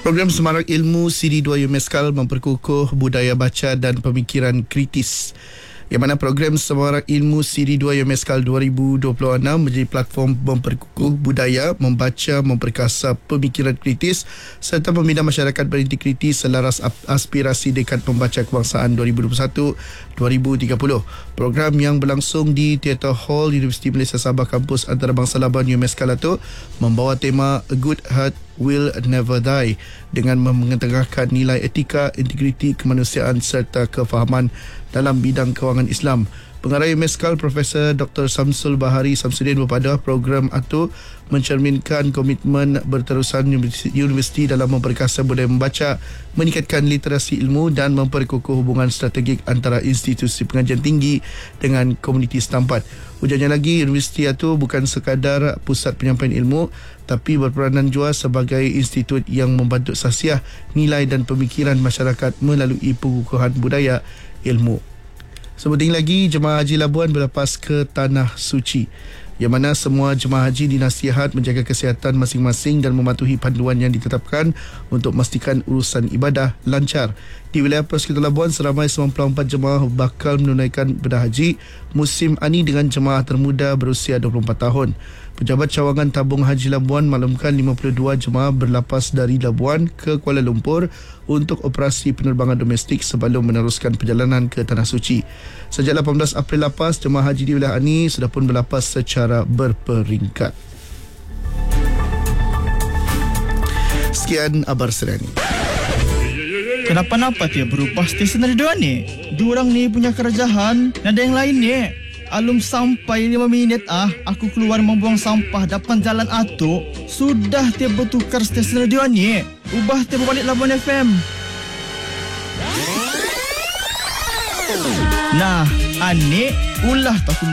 Program Semarak Ilmu CD2 UMSCAL memperkukuh budaya baca dan pemikiran kritis. Yang mana program Semarak Ilmu CD2 UMSCAL 2026 menjadi platform memperkukuh budaya, membaca, memperkasa pemikiran kritis serta membina masyarakat berintegriti selaras aspirasi Dekad Pembaca Kebangsaan 2021-2030. Program yang berlangsung di Theatre Hall Universiti Malaysia Sabah Kampus Antarabangsa Laban UMSCAL itu membawa tema A Good Heart Will Never Die dengan mengetengahkan nilai etika, integriti, kemanusiaan serta kefahaman dalam bidang kewangan Islam. Pengarah UMSCAL Profesor Dr. Samsul Bahari Samsudin berpada program itu mencerminkan komitmen berterusan universiti dalam memperkasa budaya membaca, meningkatkan literasi ilmu dan memperkukuh hubungan strategik antara institusi pengajian tinggi dengan komuniti setempat. Ujarnya lagi, universiti itu bukan sekadar pusat penyampaian ilmu tapi berperanan juga sebagai institut yang membantu sasiah nilai dan pemikiran masyarakat melalui pengukuhan budaya ilmu. Sepenting lagi, jemaah haji Labuan berlepas ke Tanah Suci, yang mana semua jemaah haji dinasihat menjaga kesihatan masing-masing dan mematuhi panduan yang ditetapkan untuk memastikan urusan ibadah lancar. Di wilayah Persekutuan Labuan, seramai 94 jemaah bakal menunaikan ibadah haji musim ini dengan jemaah termuda berusia 24 tahun. Pejabat Cawangan Tabung Haji Labuan maklumkan 52 jemaah berlapas dari Labuan ke Kuala Lumpur untuk operasi penerbangan domestik sebelum meneruskan perjalanan ke Tanah Suci. Sejak 18 April lepas, jemaah haji di wilayah ini sudah pun berlapas secara berperingkat. Sekian Abar Serani. Kenapa-napa dia berubah stesen radio ni? Diorang ni punya kerajaan, ada yang lain ni. Alum sampai 5 minit aku keluar membuang sampah depan jalan Atuk. Sudah dia bertukar stesen radio ni. Ubah dia berbalik Labuan FM. Nah, ani ulah tak